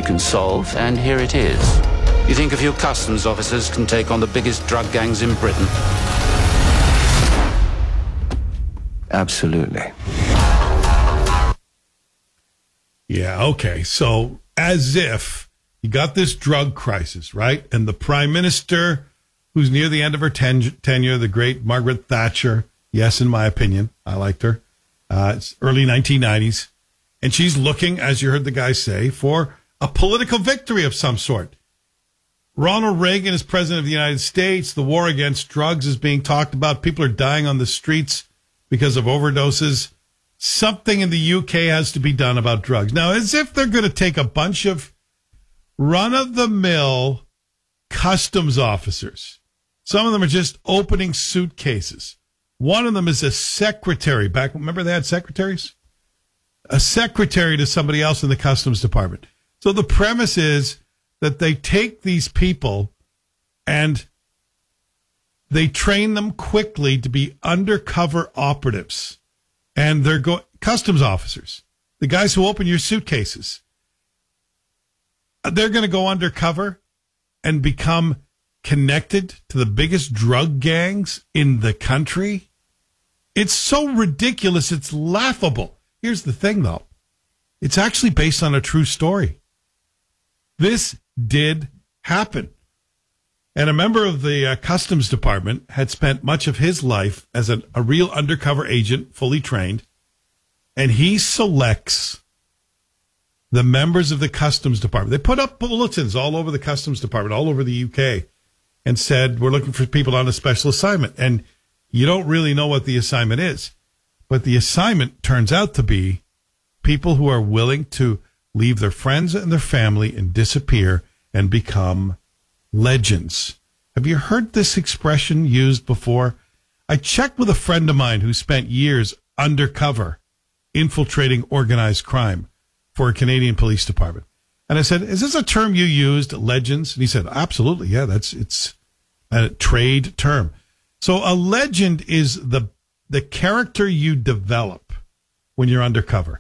can solve, and here it is. You think a few customs officers can take on the biggest drug gangs in Britain? Absolutely. Yeah, okay. So as if you got this drug crisis, right? And the prime minister, who's near the end of her tenure, the great Margaret Thatcher, yes, in my opinion, I liked her, it's early 1990s, and she's looking, as you heard the guy say, for a political victory of some sort. Ronald Reagan is president of the United States. The war against drugs is being talked about. People are dying on the streets because of overdoses. Something in the UK has to be done about drugs. Now, as if they're going to take a bunch of run-of-the-mill customs officers. Some of them are just opening suitcases. One of them is a secretary. Remember they had secretaries? A secretary to somebody else in the customs department. So the premise is that they take these people and they train them quickly to be undercover operatives. And they're customs officers, the guys who open your suitcases. They're going to go undercover and become connected to the biggest drug gangs in the country. It's so ridiculous. It's laughable. Here's the thing, though. It's actually based on a true story. This did happen. And a member of the customs department had spent much of his life as a real undercover agent, fully trained. And he selects the members of the customs department. They put up bulletins all over the customs department, all over the UK, and said, we're looking for people on a special assignment. And you don't really know what the assignment is. But the assignment turns out to be people who are willing to leave their friends and their family and disappear and become legends. Have you heard this expression used before? I checked with a friend of mine who spent years undercover infiltrating organized crime for a Canadian police department. And I said, is this a term you used, legends? And he said, absolutely. Yeah, it's a trade term. So a legend is the character you develop when you're undercover.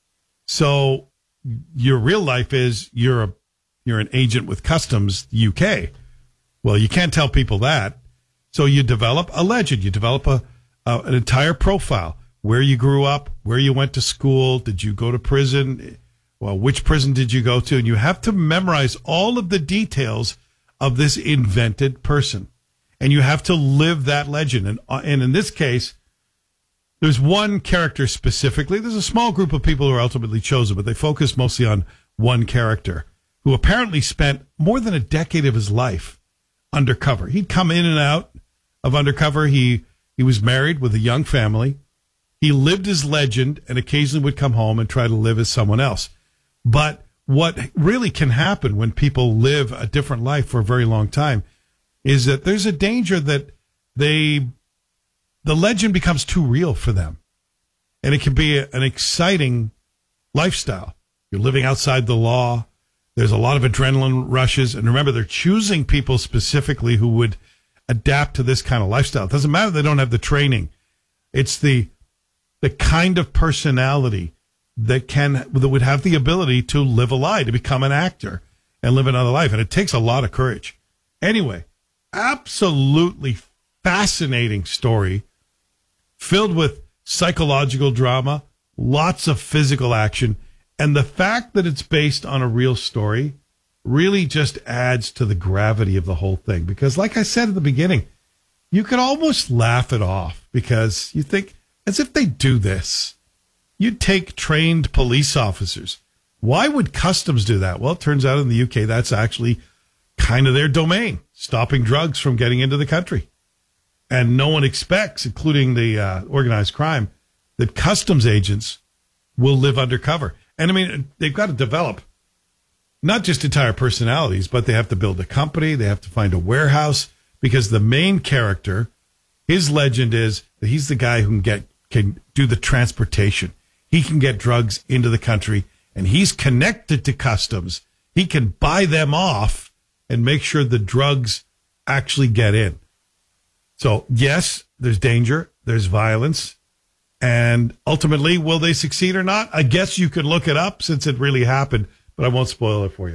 So your real life is you're an agent with Customs UK. Well, you can't tell people that. So you develop a legend. You develop an entire profile. Where you grew up, where you went to school, did you go to prison? Well, which prison did you go to? And you have to memorize all of the details of this invented person. And you have to live that legend. And in this case, there's one character specifically. There's a small group of people who are ultimately chosen, but they focus mostly on one character who apparently spent more than a decade of his life undercover. He'd come in and out of undercover. He was married with a young family. He lived his legend and occasionally would come home and try to live as someone else. But what really can happen when people live a different life for a very long time is that there's a danger that the legend becomes too real for them. And it can be an exciting lifestyle. You're living outside the law. There's a lot of adrenaline rushes. And remember, they're choosing people specifically who would adapt to this kind of lifestyle. It doesn't matter if they don't have the training. It's the kind of personality that would have the ability to live a lie, to become an actor and live another life. And it takes a lot of courage. Anyway, absolutely fascinating story filled with psychological drama, lots of physical action. And the fact that it's based on a real story really just adds to the gravity of the whole thing. Because like I said at the beginning, you could almost laugh it off because you think, as if they do this, you'd take trained police officers. Why would customs do that? Well, it turns out in the UK, that's actually kind of their domain, stopping drugs from getting into the country. And no one expects, including the organized crime, that customs agents will live undercover. And I mean, they've got to develop not just entire personalities, but they have to build a company. They have to find a warehouse because the main character, his legend is that he's the guy who can do the transportation. He can get drugs into the country, and he's connected to customs. He can buy them off and make sure the drugs actually get in. So, yes, there's danger, there's violence, and ultimately, will they succeed or not? I guess you could look it up since it really happened, but I won't spoil it for you.